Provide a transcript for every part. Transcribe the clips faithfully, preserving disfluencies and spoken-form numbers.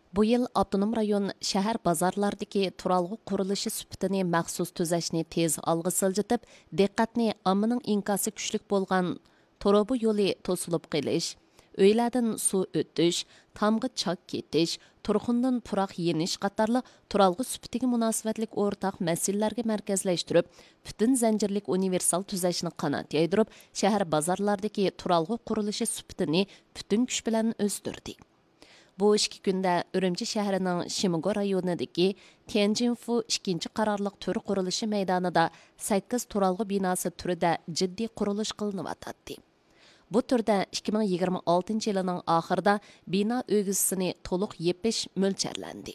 Bu yıl Abdunum rayon şəhər bazarlardakı turalğı quruluşı sübutini məxsus tüzəşni tez alğı siljitib, diqqətni amının inkası küçlük bolğan torobu yolu tosulub qilish, öylərdən su ötüş, tamğı çak ketiş, turxundan puraq yeniş qatarlı turalğı sübutiga münasibətlik ortaq məsələlərə mərkəzləşdirib, bütün zəncirlik universal tüzəşni qanat yaydırıb, şəhər bazarlardakı turalğı quruluşı sübutini bütün güç bilan östürdü. Bu ikki kunda Ürümçi şəhərinin Şimigo rayonidagi Tianjinfu ikkinchi qarorliq turi qurilishi maydonida sakkiz turalgı binası turida jiddiy qurilish qilinayotdi. Bu turda ikki ming yigirma oltinchi yilining oxirida bino o'g'isini to'liq yepish mo'ljallanadi.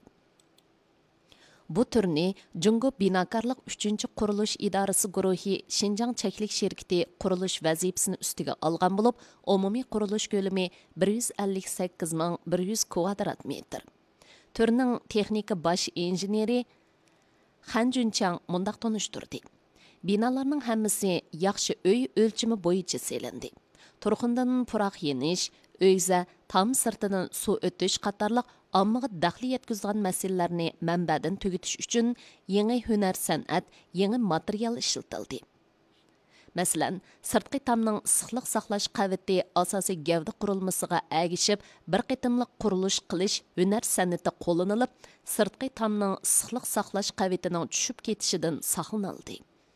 Bu turni Jungo Binakarlıq uchinchi qurilish idorasi guruhi Şinjan cheklik şirkati qurilish vazifasini ustiga olgan bo'lib, umumiy qurilish ko'lami bir yuz ellik sakkiz ming bir yuz kvadrat metr. Turning texnika bosh injeneri Han Junchang mundaq tunishtirdi. Binolarning hammasi yaxshi uy o'lchami bo'yicha selindi. Turxundan puraq yenish, o'yza, tam sirtidan suv o'tish qatorliq ommaga daxli yetkazgan masalalarni manbadan tugutish uchun yangi hunar san'at, yangi material ishlatildi. Masalan, sirtqi tamning issiqlik saqlash qavvati asosiy gavda qurilmasiga agishib, bir qitimliq qurilish qilish hunar san'ati qo'llanilib, sirtqi tamning issiqlik saqlash qavvatining tushib ketishidan saqlanildi.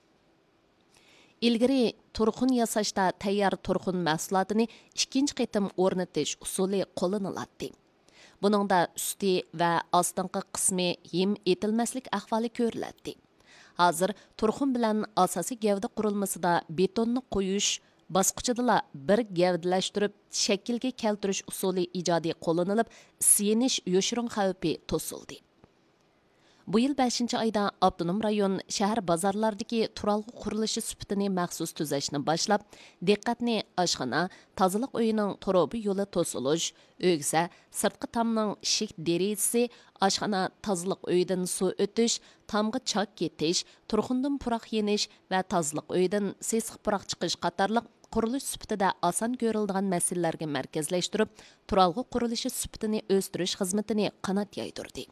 İlgari turxun yasashda tayyor turxun mahsulotini ikkinchi qitim o'rnatish usuli qo'llaniladi. Buningda usti va ostinqi qismi him etilmaslik ahvoli ko'riladi. Hozir turxun bilan asosiy gavda qurilmasida betonni qo'yish bosqichida bir gavdalashtirib shaklga keltirish usuli ijodiy qo'llanilib, siyinish yoshirin xavfi to'sildi. Bu yil beshinchi oyda Abdunum rayon shahar bozorlaridagi turalgı qurilishi sübutini maxsus tuzashni boshlab, diqqatni oshxona, tozaliq uyining torobi yo'li to'silish, o'g'sa, sirtqi tamning ishik derazasi, oshxona tozaliq uyidan suv o'tish, tamg'i chak ketish, turxundan puraq yenish va tozaliq uyidan sesiq puraq chiqish qatorliq qurilish sübutida oson ko'riladigan masalalarga markazlashtirib, turalgı qurilishi sübutini o'stirish xizmatini qanot yaydirdi.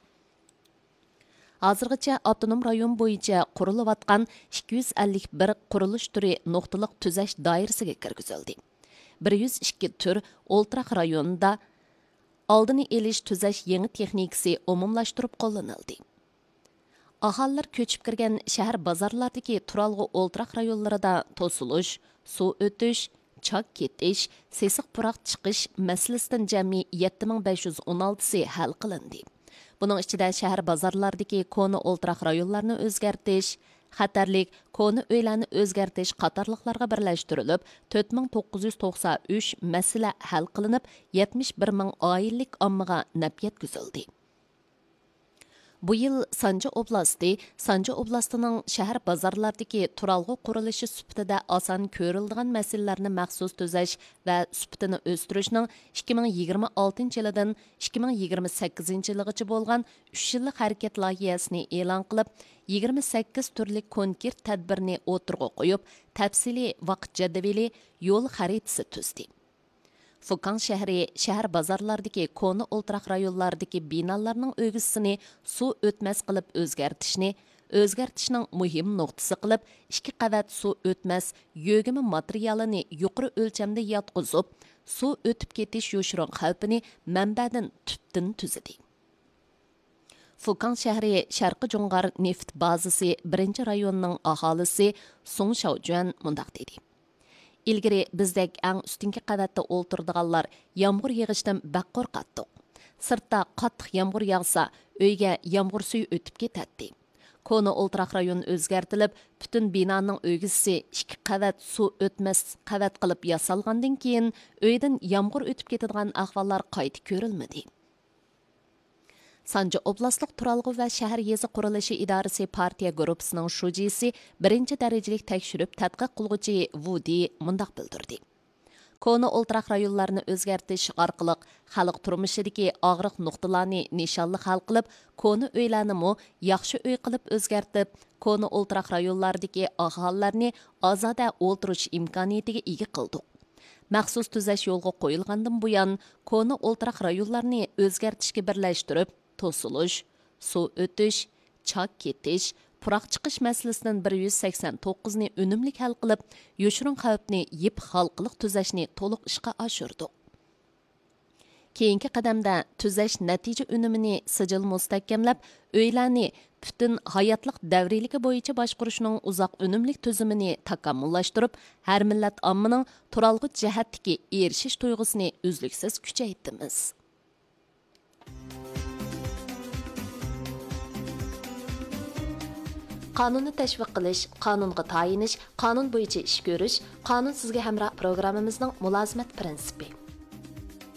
Hozirgacha Abdunum rayon bo'yicha qurilayotgan ikki yuz ellik bir qurilish turi nuqtaliq tuzash doirasiga kirgizildi. bir yuz ikki tur Oltraq rayonida oldini elish tuzash yangi texnikasi umumlashtirib qo'llanildi. Aholilar ko'chib kirgan shahar bozorlaridagi turalg'i Oltraq rayonlarida to'silish, suv o'tish, chak ketish, sesiq puraq chiqish masalasidan jami yetti ming besh yuz o'n olti si hal qilindi. Bunun içinde şəhər bazarlardakı konu oltraq rayonlarını özgərtiş, xatarlik konu öylərini özgərtiş qatarlıqlarga birləşdirilib, dörd ming to'qqiz yuz to'qson uch məsələ hal qılınıb, yetmiş bir ming oillik ommaga naf yetkazildi. Bu yıl Sanca oblasti, Sanca oblastining shahar bozorlaridagi turalg'i qurilishi sübutida oson ko'riladigan masalalarni maxsus tuzash va sübutini o'stirishning ikki ming yigirma oltinchi yildan ikki ming yigirma sakkizinchi yilgacha bo'lgan uch yillik harakat loyihasini e'lon qilib, yigirma sakkiz turli konkret tadbirni o'tirg'a qo'yib, tafsiliy vaqt jadvali yo'l xaritasi tuzdi. Fukan şəhəri şəhər bazarlardakı konu oltraq rayonlardakı binalarning o'g'isini suv o'tmas qilib o'zgartishni, o'zgartishning muhim nuqtasi qilib, ikki qavat suv o'tmas yo'g'imi materialini yuqori o'lchamda yotqizib, suv o'tib ketish yoshirin xavfini manbadan tubdan tuzadi. Fukan şəhəri Sharqi Jungar neft bazasi birinchi rayonning aholisi Song Shaojuan mundaq dedi. İlgari bizdek eng ustinki qavatda o'ltirdiganlar yomg'ir yig'ishdan baq qo'rqatdiq. Sirtda qattiq yomg'ir yog'sa, uyga yomg'ir suvi o'tib ketadi. Koni o'ltiraq rayon o'zgartilib, butun binoning o'g'isi ikki qavat suv o'tmas qavat qilib yasalgandan keyin uydan yomg'ir o'tib ketadigan ahvollar qayta ko'rilmadi. Sanca oblastlik turalg'i va shahar yezi qurilishi idorasi partiya gruppasining shujisi birinchi darajalik tekshirib tadqiq qilguvchi Vudi mundaq bildirdi. Koni o'ltiraq rayonlarni o'zgartish orqali xalq turmushidagi og'riq nuqtalarni nishonli hal qilib, koni uylarni mo yaxshi uy qilib o'zgartib, koni o'ltiraq rayonlardagi aholilarni ozoda o'ltirish imkoniyatiga ega qildik. Məxsus tüzəş yolğa qoyulğandan buyan, koni o'ltiraq rayonlarni o'zgartishga birlashtirib, to'silish, suv o'tish, chak ketish, puroq chiqish masalasidan bir yuz sakson to'qqiz ni unumli hal qilib, yo'shirin xavfni yip xalqiliq tüzəşni to'liq ishga oshirdik. Keyingi qadamda tüzəş natija unumini sijil mustahkamlab, uylarni bütün hayotliq davriyligi bo'yicha boshqarishning uzoq unumli tuzumini takomillashtirib, har millat ommaning turalg'ich jihatdagi erishish tuyg'usini uzluksiz kuchaytiramiz. Qonunni tashviq qilish, qonunga tayinish, qonun bo'yicha ish ko'rish, qonun sizga hamroh programmamizning mulozimat prinsipi.